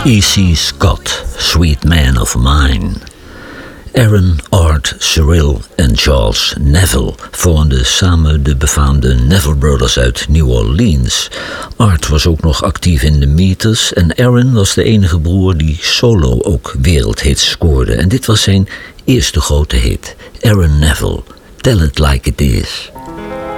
E.C. Scott, Sweet Man of Mine. Aaron, Art, Cyril en Charles Neville vormden samen de befaamde Neville Brothers uit New Orleans. Art was ook nog actief in de Meters en Aaron was de enige broer die solo ook wereldhits scoorde. En dit was zijn eerste grote hit, Aaron Neville, Tell It Like It Is.